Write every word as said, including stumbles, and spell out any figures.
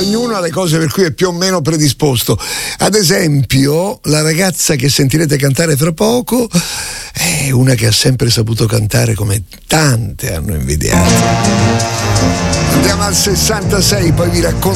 Ognuno ha le cose per cui è più o meno predisposto. Ad esempio, la ragazza che sentirete cantare fra poco è una che ha sempre saputo cantare come tante hanno invidiato. Andiamo al sessantasei, poi vi racconto